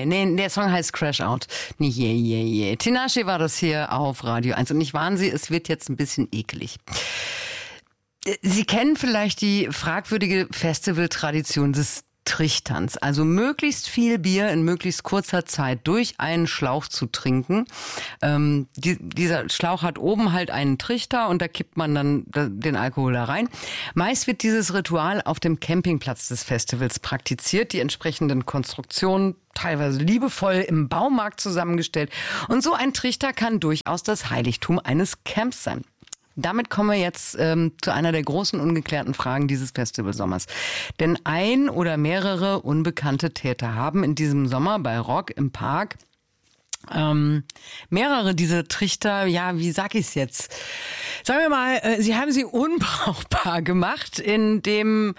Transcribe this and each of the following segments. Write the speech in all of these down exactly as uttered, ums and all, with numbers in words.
nee, der Song heißt Crash Out. Nicht yeah, yeah, yeah. Tinashe war das hier auf Radio eins. Und ich warne Sie, es wird jetzt ein bisschen eklig. Sie kennen vielleicht die fragwürdige Festivaltradition des Trichterns, also möglichst viel Bier in möglichst kurzer Zeit durch einen Schlauch zu trinken. Ähm, die, dieser Schlauch hat oben halt einen Trichter und da kippt man dann den Alkohol da rein. Meist wird dieses Ritual auf dem Campingplatz des Festivals praktiziert, die entsprechenden Konstruktionen teilweise liebevoll im Baumarkt zusammengestellt. Und so ein Trichter kann durchaus das Heiligtum eines Camps sein. Damit kommen wir jetzt ähm, zu einer der großen ungeklärten Fragen dieses Festivalsommers. Denn ein oder mehrere unbekannte Täter haben in diesem Sommer bei Rock im Park ähm, mehrere dieser Trichter, ja, wie sag ich's jetzt? Sagen wir mal, äh, sie haben sie unbrauchbar gemacht, indem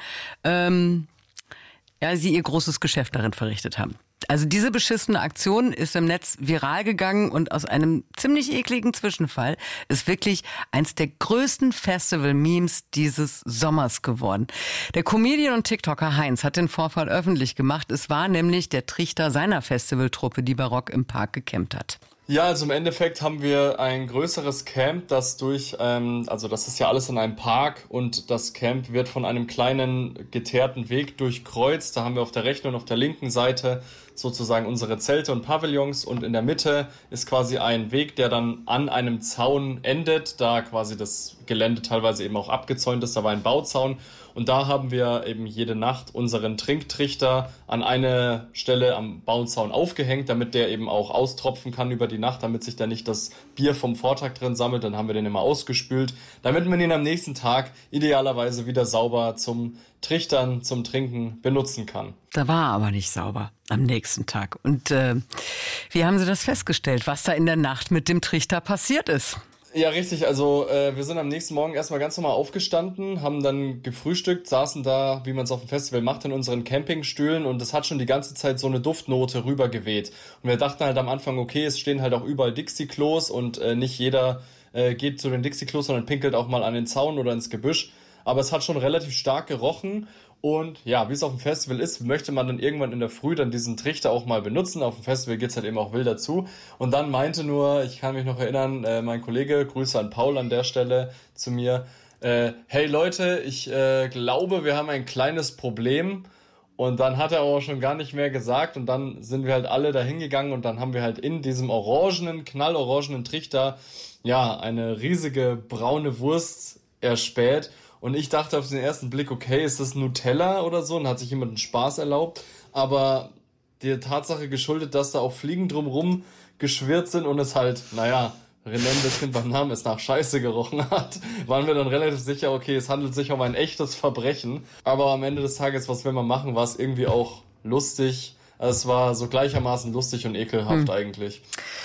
ähm, ja, sie ihr großes Geschäft darin verrichtet haben. Also diese beschissene Aktion ist im Netz viral gegangen und aus einem ziemlich ekligen Zwischenfall ist wirklich eins der größten Festival-Memes dieses Sommers geworden. Der Comedian und TikToker Heinz hat den Vorfall öffentlich gemacht. Es war nämlich der Trichter seiner Festivaltruppe, die bei Rock im Park gecampt hat. Ja, also im Endeffekt haben wir ein größeres Camp, das durch, ähm, also das ist ja alles in einem Park und das Camp wird von einem kleinen geteerten Weg durchkreuzt. Da haben wir auf der rechten und auf der linken Seite sozusagen unsere Zelte und Pavillons und in der Mitte ist quasi ein Weg, der dann an einem Zaun endet, da quasi das Gelände teilweise eben auch abgezäunt ist, da war ein Bauzaun. Und da haben wir eben jede Nacht unseren Trinktrichter an eine Stelle am Bauzaun aufgehängt, damit der eben auch austropfen kann über die Nacht, damit sich da nicht das Bier vom Vortag drin sammelt. Dann haben wir den immer ausgespült, damit man ihn am nächsten Tag idealerweise wieder sauber zum Trichtern, zum Trinken benutzen kann. Da war aber nicht sauber am nächsten Tag. Und äh, wie haben Sie das festgestellt, was da in der Nacht mit dem Trichter passiert ist? Ja, richtig. Also äh, wir sind am nächsten Morgen erstmal ganz normal aufgestanden, haben dann gefrühstückt, saßen da, wie man es auf dem Festival macht, in unseren Campingstühlen und es hat schon die ganze Zeit so eine Duftnote rübergeweht. Und wir dachten halt am Anfang, okay, es stehen halt auch überall Dixie-Klos und äh, nicht jeder äh, geht zu den Dixie-Klos, sondern pinkelt auch mal an den Zaun oder ins Gebüsch. Aber es hat schon relativ stark gerochen. Und ja, wie es auf dem Festival ist, möchte man dann irgendwann in der Früh dann diesen Trichter auch mal benutzen. Auf dem Festival geht's halt eben auch wild dazu. Und dann meinte nur, ich kann mich noch erinnern, äh, mein Kollege, Grüße an Paul an der Stelle, zu mir, äh, hey Leute, ich äh, glaube, wir haben ein kleines Problem. Und dann hat er auch schon gar nicht mehr gesagt und dann sind wir halt alle da hingegangen und dann haben wir halt in diesem orangenen, knallorangenen Trichter, ja, eine riesige braune Wurst erspäht. Und ich dachte auf den ersten Blick, okay, ist das Nutella oder so? Und hat sich jemand einen Spaß erlaubt. Aber der Tatsache geschuldet, dass da auch Fliegen drumrum geschwirrt sind und es halt, naja, René ein bisschen beim Namen es nach Scheiße gerochen hat, waren wir dann relativ sicher, okay, es handelt sich um ein echtes Verbrechen. Aber am Ende des Tages, was will man machen, war es irgendwie auch lustig. Es war so gleichermaßen lustig und ekelhaft hm. eigentlich.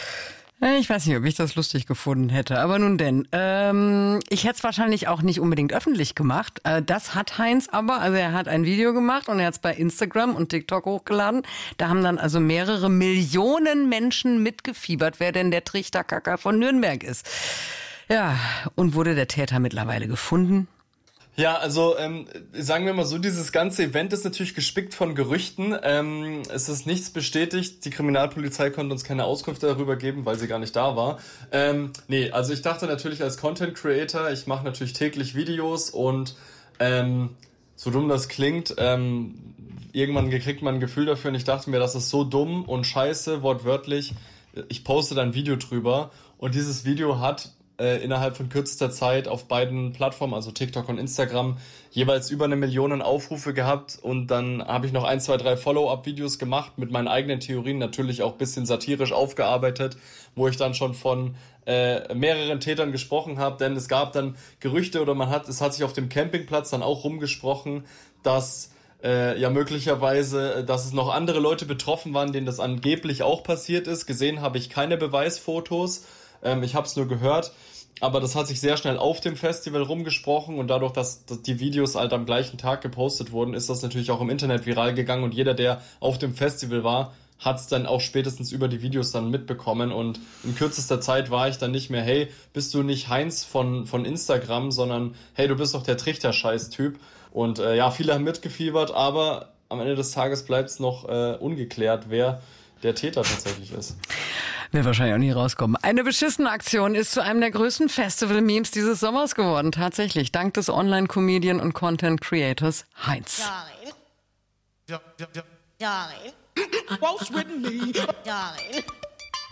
Ich weiß nicht, ob ich das lustig gefunden hätte, aber nun denn. Ähm, ich hätte es wahrscheinlich auch nicht unbedingt öffentlich gemacht. Äh, das hat Heinz aber, also er hat ein Video gemacht und er hat es bei Instagram und TikTok hochgeladen. Da haben dann also mehrere Millionen Menschen mitgefiebert, wer denn der Trichterkacker von Nürnberg ist. Ja, und wurde der Täter mittlerweile gefunden? Ja, also ähm, sagen wir mal so, dieses ganze Event ist natürlich gespickt von Gerüchten. Ähm, es ist nichts bestätigt. Die Kriminalpolizei konnte uns keine Auskunft darüber geben, weil sie gar nicht da war. Ähm, nee, also ich dachte natürlich als Content Creator, ich mache natürlich täglich Videos und ähm, so dumm das klingt, ähm, irgendwann kriegt man ein Gefühl dafür und ich dachte mir, das ist so dumm und scheiße, wortwörtlich. Ich poste da ein Video drüber und dieses Video hat Äh, innerhalb von kürzester Zeit auf beiden Plattformen, also TikTok und Instagram, jeweils über eine Million Aufrufe gehabt und dann habe ich noch ein, zwei, drei Follow-up-Videos gemacht mit meinen eigenen Theorien, natürlich auch ein bisschen satirisch aufgearbeitet, wo ich dann schon von äh, mehreren Tätern gesprochen habe, denn es gab dann Gerüchte oder man hat, es hat sich auf dem Campingplatz dann auch rumgesprochen, dass äh, ja möglicherweise, dass es noch andere Leute betroffen waren, denen das angeblich auch passiert ist. Gesehen habe ich keine Beweisfotos. Ich habe es nur gehört, aber das hat sich sehr schnell auf dem Festival rumgesprochen und dadurch, dass, dass die Videos halt am gleichen Tag gepostet wurden, ist das natürlich auch im Internet viral gegangen und jeder, der auf dem Festival war, hat es dann auch spätestens über die Videos dann mitbekommen und in kürzester Zeit war ich dann nicht mehr, hey, bist du nicht Heinz von, von Instagram, sondern hey, du bist doch der Trichter-Scheiß-Typ und äh, ja, viele haben mitgefiebert, aber am Ende des Tages bleibt es noch äh, ungeklärt, wer der Täter tatsächlich ist. Wird wahrscheinlich auch nie rauskommen. Eine beschissene Aktion ist zu einem der größten Festival-Memes dieses Sommers geworden. Tatsächlich, dank des Online-Comedian und Content-Creators Heinz. Darling. Darling. Darling. Waltz with me. Darling.